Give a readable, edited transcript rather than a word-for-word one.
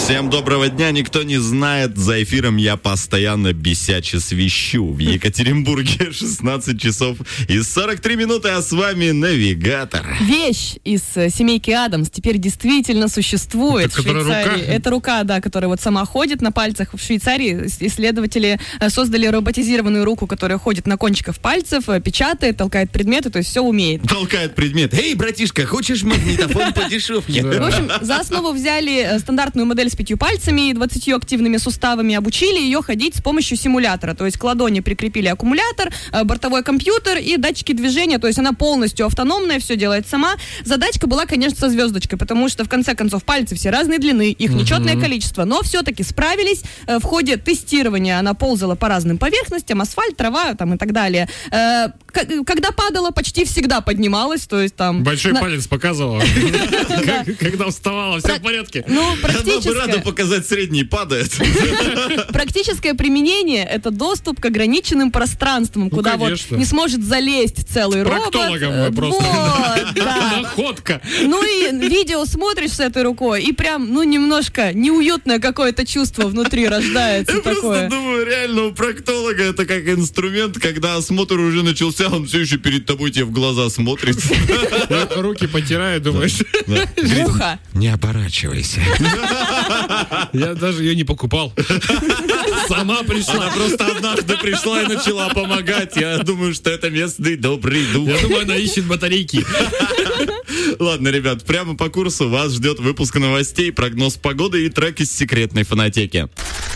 Всем доброго дня. Никто не знает, за эфиром я постоянно бесяче свищу. В Екатеринбурге 16 часов и 43 минуты, а с вами навигатор. Вещь из семейки Адамс теперь действительно существует в Швейцарии. Это рука, да, которая вот сама ходит на пальцах. В Швейцарии исследователи создали роботизированную руку, которая ходит на кончиках пальцев, печатает, толкает предметы, то есть все умеет. Толкает предмет. Эй, братишка, хочешь магнитофон по дешевке? В общем, за основу взяли стандартную модель с 5 пальцами и 20 активными суставами, обучили ее ходить с помощью симулятора. То есть к ладони прикрепили аккумулятор, бортовой компьютер и датчики движения. То есть она полностью автономная, все делает сама. Задачка была, конечно, со звездочкой, потому что, в конце концов, пальцы все разной длины, их нечетное количество, но все-таки справились. В ходе тестирования она ползала по разным поверхностям, асфальт, трава там, и так далее. Когда падала, почти всегда поднималась, то есть там... Большой палец показывала. Когда вставала, все в порядке. Ну, Она бы рада показать, средний падает. Практическое применение — это доступ к ограниченным пространствам, куда вот не сможет залезть целый робот. Проктологом мы просто. Вот, да. Находка. Ну и видео смотришь с этой рукой, и прям, немножко неуютное какое-то чувство внутри рождается. Я такое. просто думаю, реально у проктолога это как инструмент, когда осмотр уже начался, он все еще перед тобой тебе в глаза смотрит. Руки потираю, думаешь. Муха. Не оборачивайся. Я даже ее не покупал. Сама пришла. Она просто однажды пришла и начала помогать. Я думаю, что это местный добрый дух. Я думаю, она ищет батарейки. Ладно, ребят, прямо по курсу вас ждет выпуск новостей, прогноз погоды и трек из секретной фонотеки.